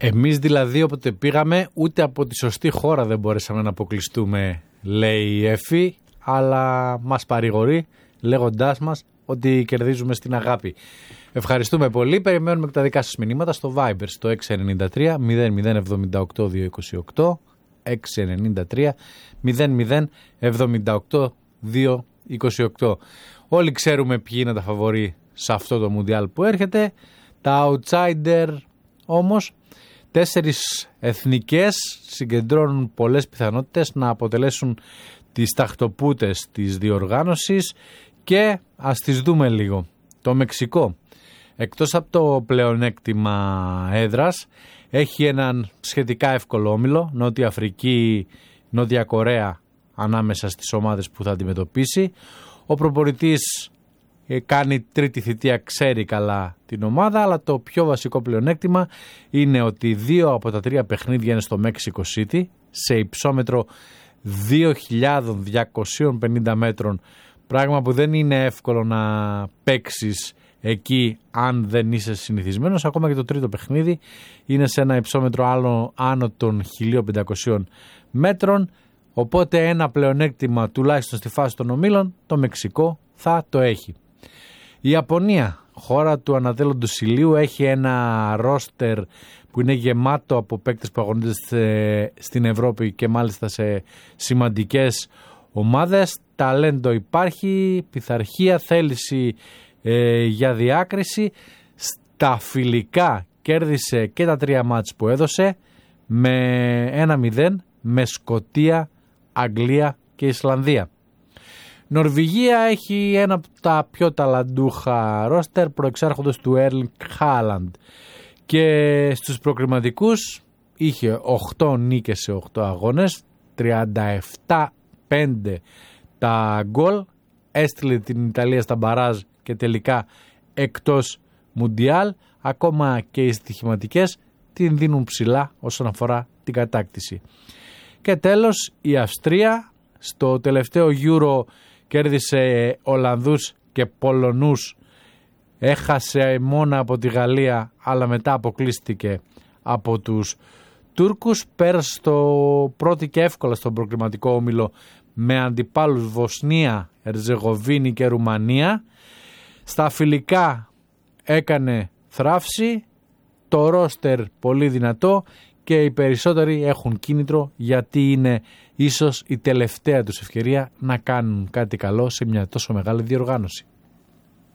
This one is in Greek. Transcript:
Εμείς δηλαδή όποτε πήγαμε ούτε από τη σωστή χώρα δεν μπορέσαμε να αποκλειστούμε, λέει η Εφη, αλλά μας παρηγορεί λέγοντάς μας ότι κερδίζουμε στην αγάπη. Ευχαριστούμε πολύ. Περιμένουμε και τα δικά σας μηνύματα στο Viber στο 693 0078 228 693 0078 228. Όλοι ξέρουμε ποιοι είναι τα φαβορί σε αυτό το Μουντιάλ που έρχεται. Τα outsider όμως, 4 εθνικές συγκεντρώνουν πολλές πιθανότητες να αποτελέσουν τις ταχτοπούτες της διοργάνωσης και ας τις δούμε λίγο. Το Μεξικό, εκτός από το πλεονέκτημα έδρας, έχει έναν σχετικά εύκολο όμιλο, Νότια Αφρική, Νότια Κορέα ανάμεσα στις ομάδες που θα αντιμετωπίσει. Ο προπονητής κάνει τρίτη θητεία, ξέρει καλά την ομάδα, αλλά το πιο βασικό πλεονέκτημα είναι ότι 2 από τα 3 παιχνίδια είναι στο Mexico City, σε υψόμετρο 2.250 μέτρων, πράγμα που δεν είναι εύκολο να παίξεις εκεί αν δεν είσαι συνηθισμένος. Ακόμα και το τρίτο παιχνίδι είναι σε ένα υψόμετρο άνω των 1.500 μέτρων, οπότε ένα πλεονέκτημα τουλάχιστον στη φάση των ομίλων το Μεξικό θα το έχει. Η Ιαπωνία, χώρα του ανατέλλοντος ηλίου, έχει ένα ρόστερ που είναι γεμάτο από παίκτες που αγωνίζονται στην Ευρώπη και μάλιστα σε σημαντικές ομάδες. Ταλέντο υπάρχει, πειθαρχία, θέληση για διάκριση. Στα φιλικά κέρδισε και τα 3 μάτς που έδωσε με 1-0 με Σκωτία, Αγγλία και Ισλανδία. Νορβηγία έχει ένα από τα πιο ταλαντούχα ρόστερ προεξάρχοντος του Έρλινγκ Χάλαντ και στους προκριματικούς είχε 8 νίκες σε 8 αγώνες, 37-5 τα γκολ, έστειλε την Ιταλία στα μπαράζ και τελικά εκτός Μουντιάλ. Ακόμα και οι στοιχηματικές την δίνουν ψηλά όσον αφορά την κατάκτηση. Και τέλος η Αυστρία, στο τελευταίο Euro κέρδισε Ολλανδούς και Πολωνούς, έχασε μόνο από τη Γαλλία αλλά μετά αποκλείστηκε από τους Τούρκους. Πέρασε στο πρώτο και εύκολα στον προκριματικό όμιλο με αντιπάλους Βοσνία, Ερζεγοβίνη και Ρουμανία. Στα φιλικά έκανε θράψη, το ρόστερ πολύ δυνατό και οι περισσότεροι έχουν κίνητρο γιατί είναι ίσως η τελευταία τους ευκαιρία να κάνουν κάτι καλό σε μια τόσο μεγάλη διοργάνωση.